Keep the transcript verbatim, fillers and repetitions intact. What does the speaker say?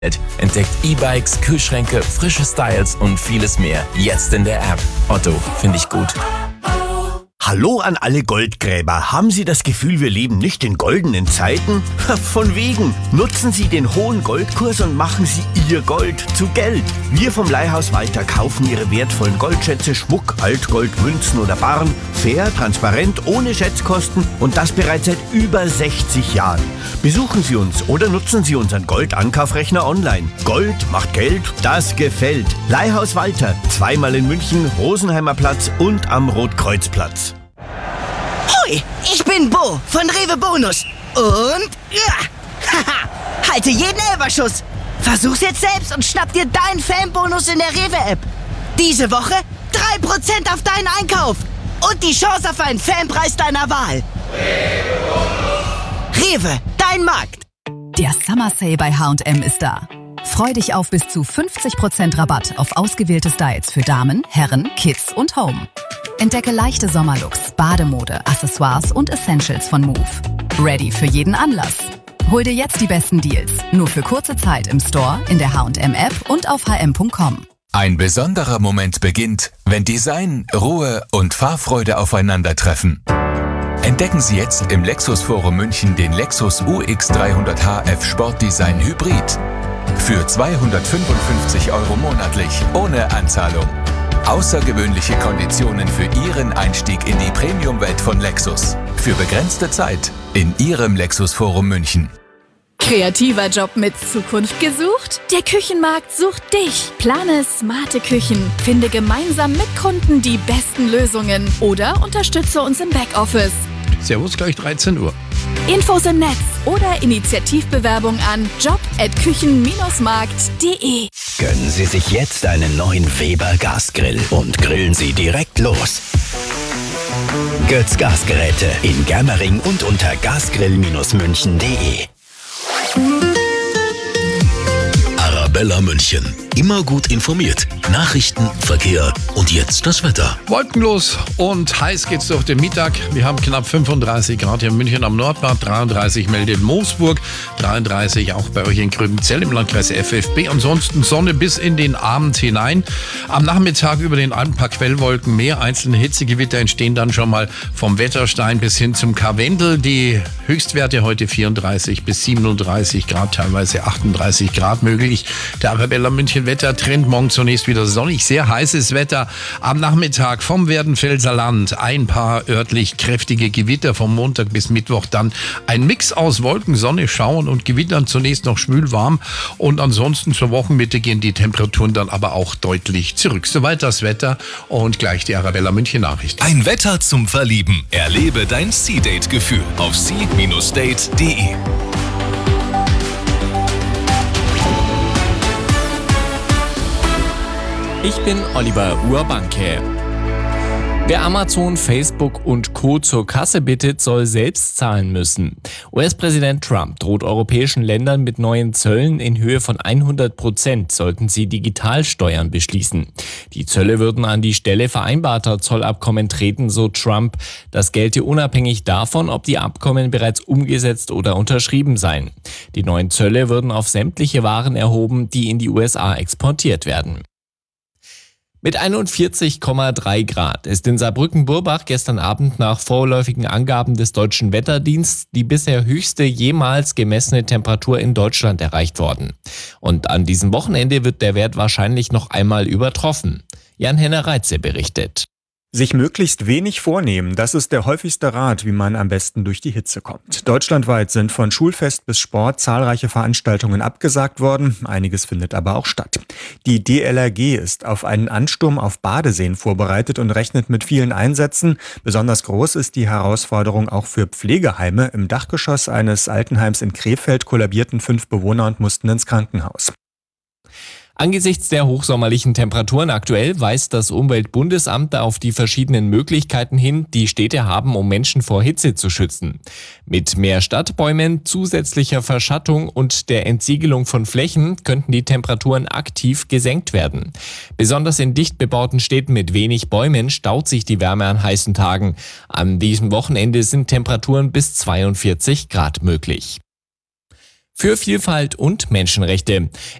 Entdeckt E-Bikes, Kühlschränke, frische Styles und vieles mehr. Jetzt in der App. Otto, finde ich gut. Hallo an alle Goldgräber. Haben Sie das Gefühl, wir leben nicht in goldenen Zeiten? Von wegen. Nutzen Sie den hohen Goldkurs und machen Sie Ihr Gold zu Geld. Wir vom Leihhaus Walter kaufen Ihre wertvollen Goldschätze, Schmuck, Altgold, Münzen oder Barren fair, transparent, ohne Schätzkosten und das bereits seit über sechzig Jahren. Besuchen Sie uns oder nutzen Sie unseren Goldankaufrechner online. Gold macht Geld, das gefällt. Leihhaus Walter, zweimal in München, Rosenheimer Platz und am Rotkreuzplatz. Hoi, ich bin Bo von Rewe Bonus. Und ja, haha, halte jeden Elferschuss. Versuch's jetzt selbst und schnapp dir deinen Fanbonus in der Rewe-App. Diese Woche drei Prozent auf deinen Einkauf und die Chance auf einen Fanpreis deiner Wahl. Rewe, dein Markt. Der Summer Sale bei H und M ist da. Freu dich auf bis zu fünfzig Prozent Rabatt auf ausgewählte Styles für Damen, Herren, Kids und Home. Entdecke leichte Sommerlooks, Bademode, Accessoires und Essentials von Move. Ready für jeden Anlass. Hol dir jetzt die besten Deals. Nur für kurze Zeit im Store, in der H und M App und auf h m punkt com. Ein besonderer Moment beginnt, wenn Design, Ruhe und Fahrfreude aufeinandertreffen. Entdecken Sie jetzt im Lexus Forum München den Lexus U X dreihundert H F Sportdesign Hybrid. Für zweihundertfünfundfünfzig Euro monatlich, ohne Anzahlung. Außergewöhnliche Konditionen für Ihren Einstieg in die Premium-Welt von Lexus. Für begrenzte Zeit in Ihrem Lexus Forum München. Kreativer Job mit Zukunft gesucht? Der Küchenmarkt sucht dich. Plane smarte Küchen. Finde gemeinsam mit Kunden die besten Lösungen oder unterstütze uns im Backoffice. Servus, gleich dreizehn Uhr. Infos im Netz oder Initiativbewerbung an job at küchen markt punkt de. Gönnen Sie sich jetzt einen neuen Weber Gasgrill und grillen Sie direkt los. Götz Gasgeräte in Germering und unter gasgrill Bindestrich münchen punkt de. Arabella München. Immer gut informiert. Nachrichten, Verkehr und jetzt das Wetter. Wolkenlos und heiß geht's durch den Mittag. Wir haben knapp fünfunddreißig Grad hier in München am Nordbad, dreiunddreißig meldet Moosburg, dreiunddreißig auch bei euch in Gröbenzell im Landkreis F F B. Ansonsten Sonne bis in den Abend hinein. Am Nachmittag über den Alpen ein paar Quellwolken mehr. Einzelne Hitzegewitter entstehen dann schon mal vom Wetterstein bis hin zum Karwendel. Die Höchstwerte heute vierunddreißig bis siebenunddreißig Grad, teilweise achtunddreißig Grad möglich. Der Arabella München Wettertrend, morgen zunächst wieder sonnig, sehr heißes Wetter. Am Nachmittag vom Werdenfelser Land ein paar örtlich kräftige Gewitter, vom Montag bis Mittwoch dann ein Mix aus Wolken, Sonne, Schauern und Gewittern, zunächst noch schwül-warm und ansonsten zur Wochenmitte gehen die Temperaturen dann aber auch deutlich zurück. Soweit das Wetter und gleich die Arabella München Nachrichten. Ein Wetter zum Verlieben. Erlebe dein Sea-Date-Gefühl auf sea Bindestrich date punkt de. Ich bin Oliver Urbanke. Wer Amazon, Facebook und Co. zur Kasse bittet, soll selbst zahlen müssen. U S-Präsident Trump droht europäischen Ländern mit neuen Zöllen in Höhe von hundert Prozent, sollten sie Digitalsteuern beschließen. Die Zölle würden an die Stelle vereinbarter Zollabkommen treten, so Trump. Das gelte unabhängig davon, ob die Abkommen bereits umgesetzt oder unterschrieben seien. Die neuen Zölle würden auf sämtliche Waren erhoben, die in die U S A exportiert werden. Mit einundvierzig Komma drei Grad ist in Saarbrücken-Burbach gestern Abend nach vorläufigen Angaben des Deutschen Wetterdienstes die bisher höchste jemals gemessene Temperatur in Deutschland erreicht worden. Und an diesem Wochenende wird der Wert wahrscheinlich noch einmal übertroffen. Jan-Henner Reitze berichtet. Sich möglichst wenig vornehmen, das ist der häufigste Rat, wie man am besten durch die Hitze kommt. Deutschlandweit sind von Schulfest bis Sport zahlreiche Veranstaltungen abgesagt worden, einiges findet aber auch statt. Die D L R G ist auf einen Ansturm auf Badeseen vorbereitet und rechnet mit vielen Einsätzen. Besonders groß ist die Herausforderung auch für Pflegeheime. Im Dachgeschoss eines Altenheims in Krefeld kollabierten fünf Bewohner und mussten ins Krankenhaus. Angesichts der hochsommerlichen Temperaturen aktuell weist das Umweltbundesamt auf die verschiedenen Möglichkeiten hin, die Städte haben, um Menschen vor Hitze zu schützen. Mit mehr Stadtbäumen, zusätzlicher Verschattung und der Entsiegelung von Flächen könnten die Temperaturen aktiv gesenkt werden. Besonders in dicht bebauten Städten mit wenig Bäumen staut sich die Wärme an heißen Tagen. An diesem Wochenende sind Temperaturen bis zweiundvierzig Grad möglich. für Vielfalt und Menschenrechte.